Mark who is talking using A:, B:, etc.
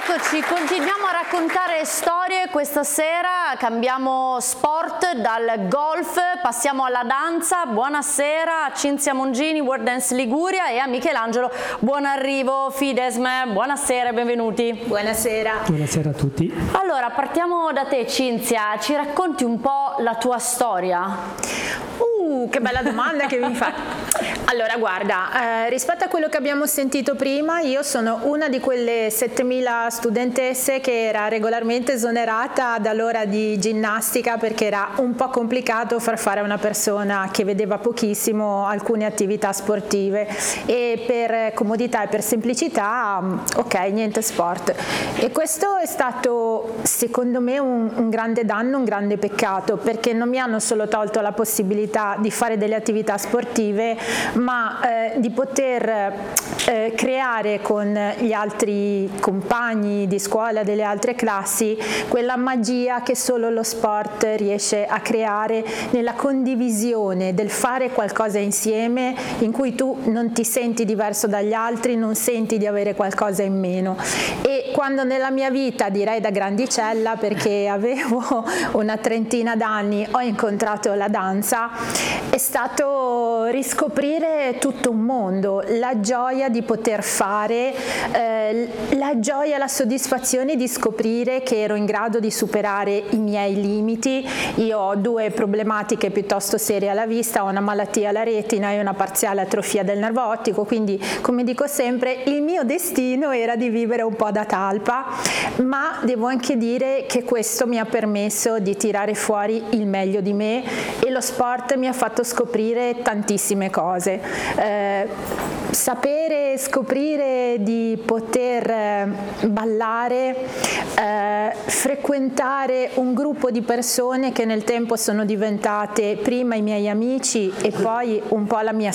A: Eccoci, continuiamo a raccontare storie. Questa sera cambiamo sport, dal golf passiamo alla danza. Buonasera a Cinzia Mongini, World Dance Liguria, e a Michelangelo. Buon arrivo, Fidesme. Buonasera e benvenuti.
B: Buonasera.
C: Buonasera a tutti.
A: Allora, partiamo da te, Cinzia. Ci racconti un po' la tua storia?
B: Che bella domanda che mi fai. Allora, guarda, rispetto a quello che abbiamo sentito prima, io sono una di quelle 7.000 studentesse che era regolarmente esonerata dall'ora di ginnastica perché era un po' complicato far fare a una persona che vedeva pochissimo alcune attività sportive, e per comodità e per semplicità, ok, niente sport. E questo è stato, secondo me, un grande danno, un grande peccato, perché non mi hanno solo tolto la possibilità di fare delle attività sportive, ma di poter creare con gli altri compagni di scuola delle altre classi quella magia che solo lo sport riesce a creare, nella condivisione del fare qualcosa insieme in cui tu non ti senti diverso dagli altri, non senti di avere qualcosa in meno. E quando nella mia vita, direi da grandicella, perché avevo una trentina d'anni, ho incontrato la danza, è stato riscoprire tutto un mondo, la gioia di poter fare, la gioia, la soddisfazione di scoprire che ero in grado di superare i miei limiti. Io ho due problematiche piuttosto serie alla vista, ho una malattia alla retina e una parziale atrofia del nervo ottico, quindi, come dico sempre, il mio destino era di vivere un po' da talpa, ma devo anche dire che questo mi ha permesso di tirare fuori il meglio di me, e lo sport mi ha fatto scoprire tantissime cose. Sapere, scoprire di poter ballare, frequentare un gruppo di persone che nel tempo sono diventate prima i miei amici e poi un po' la mia